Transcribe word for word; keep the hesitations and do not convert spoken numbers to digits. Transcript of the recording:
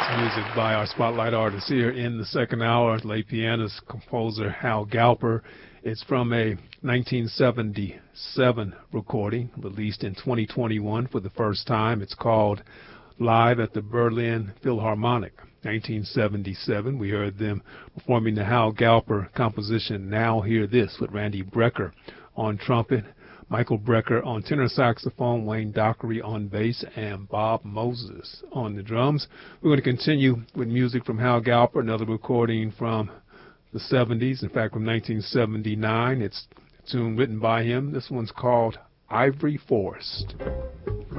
Music by our spotlight artist here in the second hour, late pianist, composer Hal Galper. It's from a nineteen seventy-seven recording released in twenty twenty-one for the first time. It's called Live at the Berlin Philharmonic. nineteen seventy-seven, we heard them performing the Hal Galper composition Now Hear This with Randy Brecker on trumpet, Michael Brecker on tenor saxophone, Wayne Dockery on bass, and Bob Moses on the drums. We're going to continue with music from Hal Galper, another recording from the seventies, in fact from nineteen seventy-nine. It's a tune written by him. This one's called Ivory Forest.